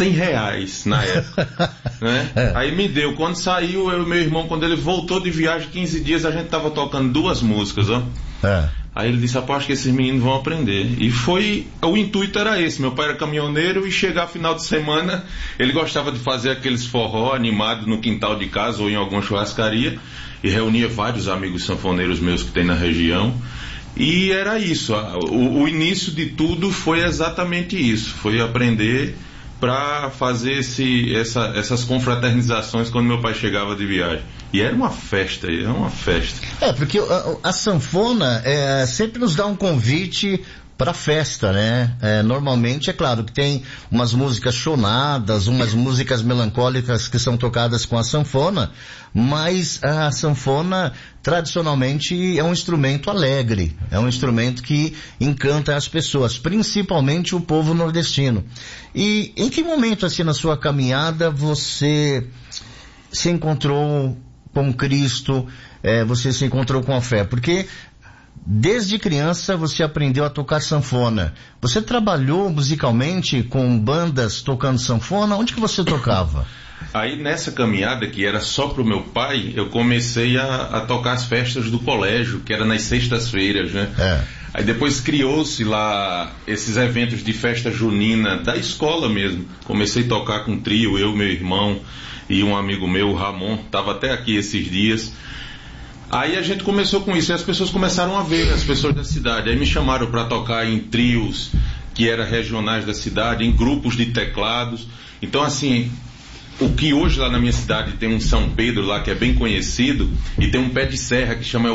R$100 na época, né? Aí me deu, quando saiu, eu e meu irmão, quando ele voltou de viagem, 15 dias, a gente tava tocando 2 músicas, ó. Aí ele disse, acho que esses meninos vão aprender. E o intuito era esse, meu pai era caminhoneiro, e chegar final de semana, ele gostava de fazer aqueles forró animados no quintal de casa ou em alguma churrascaria, e reunia vários amigos sanfoneiros meus que tem na região. E era isso, o início de tudo foi exatamente isso, foi aprender para fazer essas confraternizações quando meu pai chegava de viagem. E era uma festa. Porque a sanfona sempre nos dá um convite para festa, né? Normalmente, é claro que tem umas músicas chonadas, umas músicas melancólicas que são tocadas com a sanfona, mas a sanfona tradicionalmente é um instrumento alegre, é um instrumento que encanta as pessoas, principalmente o povo nordestino. E em que momento, assim, na sua caminhada, você se encontrou com Cristo, você se encontrou com a fé? Porque desde criança você aprendeu a tocar sanfona. Você trabalhou musicalmente com bandas tocando sanfona? Onde que você tocava? Aí nessa caminhada, que era só pro meu pai, eu comecei a tocar as festas do colégio, que era nas sextas-feiras, né? Aí depois criou-se lá esses eventos de festa junina da escola mesmo. Comecei a tocar com trio, eu, meu irmão e um amigo meu, o Ramon, estava até aqui esses dias. Aí a gente começou com isso, e as pessoas começaram a ver, as pessoas da cidade. Aí me chamaram para tocar em trios, que eram regionais da cidade, em grupos de teclados. Então, assim, o que hoje lá na minha cidade tem um São Pedro lá, que é bem conhecido, e tem um pé de serra, que chama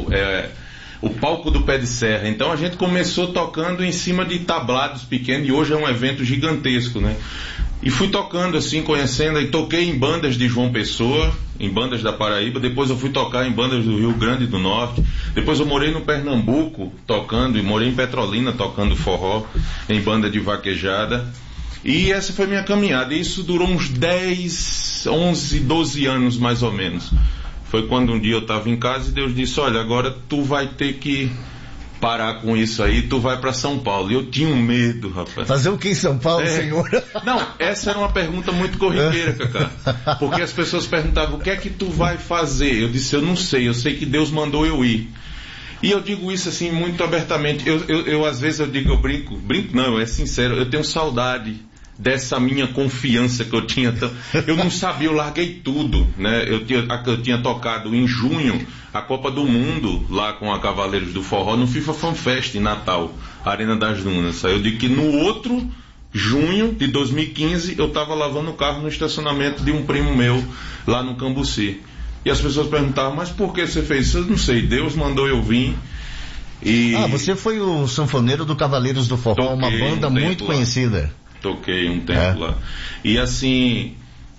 o palco do pé de serra. Então a gente começou tocando em cima de tablados pequenos, e hoje é um evento gigantesco, né? E fui tocando assim, conhecendo, e toquei em bandas de João Pessoa, em bandas da Paraíba, depois eu fui tocar em bandas do Rio Grande do Norte, depois eu morei no Pernambuco tocando, e morei em Petrolina tocando forró, em banda de vaquejada, e essa foi minha caminhada, e isso durou uns 10, 11, 12 anos mais ou menos. Foi quando um dia eu estava em casa e Deus disse, olha, agora tu vai ter que parar com isso aí, tu vai para São Paulo. E eu tinha um medo, rapaz. Fazer o que em São Paulo, senhor? Não, essa era uma pergunta muito corriqueira, Cacá. Porque as pessoas perguntavam, o que é que tu vai fazer? Eu disse, eu não sei, eu sei que Deus mandou eu ir. E eu digo isso assim, muito abertamente. Eu às vezes eu digo, eu brinco não, é sincero, eu tenho saudade dessa minha confiança que eu tinha. Eu não sabia, eu larguei tudo, né? Eu tinha tocado em junho a Copa do Mundo lá com a Cavaleiros do Forró no FIFA Fan Fest em Natal, Arena das Dunas. Aí eu digo que no outro junho de 2015 eu estava lavando o carro no estacionamento de um primo meu lá no Cambuci. E as pessoas perguntavam, mas por que você fez isso? Eu não sei, Deus mandou eu vir. Você foi o sanfoneiro do Cavaleiros do Forró, uma banda muito conhecida. Toquei um tempo lá. E assim,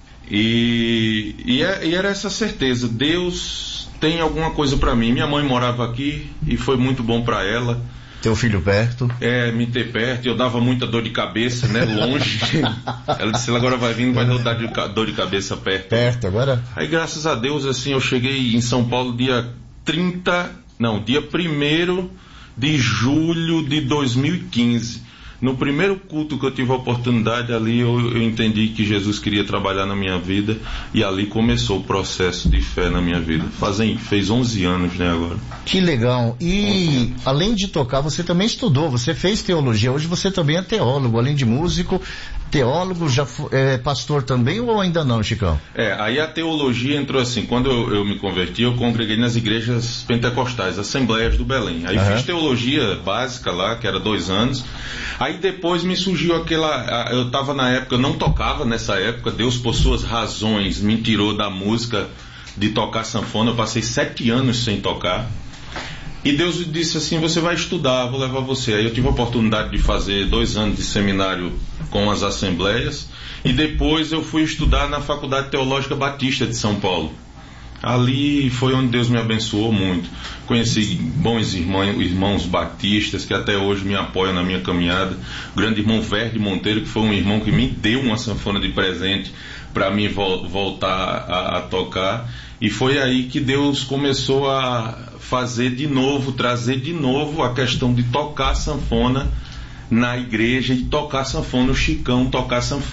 e era essa certeza, Deus tem alguma coisa para mim. Minha mãe morava aqui e foi muito bom para ela. Teu filho perto? Me ter perto. Eu dava muita dor de cabeça, né? Longe. Ela disse, ela agora vai vir, vai dar dor de cabeça perto. Perto agora? Aí graças a Deus, assim, eu cheguei em São Paulo dia 1º de julho de 2015. No primeiro culto que eu tive a oportunidade ali, eu entendi que Jesus queria trabalhar na minha vida, e ali começou o processo de fé na minha vida. Fez 11 anos, né, agora. Que legal. E além de tocar, você também estudou, você fez teologia. Hoje você também é teólogo, além de músico, teólogo, já é pastor também ou ainda não, Chicão? Aí a teologia entrou assim, quando eu me converti, eu congreguei nas igrejas pentecostais, Assembleias do Belém. Aí fiz teologia básica lá, que era 2 anos. Aí depois me surgiu eu estava na época, eu não tocava nessa época, Deus por suas razões me tirou da música de tocar sanfona, eu passei 7 anos sem tocar. E Deus disse assim, você vai estudar, vou levar você. Aí eu tive a oportunidade de fazer 2 anos de seminário com as Assembleias, e depois eu fui estudar na Faculdade Teológica Batista de São Paulo. Ali foi onde Deus me abençoou muito. Conheci bons irmãos batistas que até hoje me apoiam na minha caminhada. O grande irmão Verde Monteiro, que foi um irmão que me deu uma sanfona de presente para mim voltar a tocar. E foi aí que Deus começou a fazer de novo, trazer de novo a questão de tocar sanfona na igreja, e tocar sanfona, o Chicão tocar sanfona.